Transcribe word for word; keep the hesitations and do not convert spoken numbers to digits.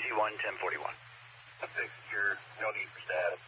one ten forty-one. Six, you're no need for status.